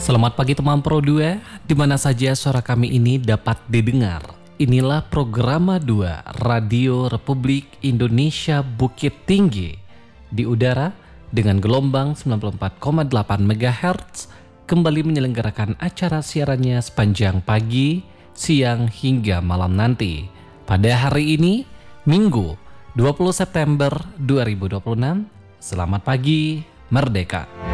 Selamat pagi teman Pro 2, di mana saja suara kami ini dapat didengar. Inilah Programa 2 Radio Republik Indonesia Bukit Tinggi di udara dengan gelombang 94,8 MHz kembali menyelenggarakan acara siarannya sepanjang pagi, siang hingga malam nanti. Pada hari ini, Minggu 20 September 2026, selamat pagi, Merdeka.